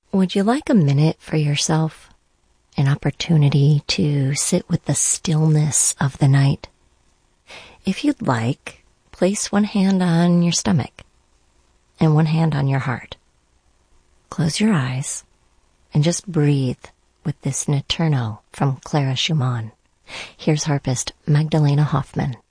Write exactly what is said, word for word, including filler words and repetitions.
Would you like a minute for yourself? An opportunity to sit with the stillness of the night? If you'd like, place one hand on your stomach and one hand on your heart. Close your eyes and just breathe with this Notturno from Clara Schumann. Here's harpist Magdalena Hoffman.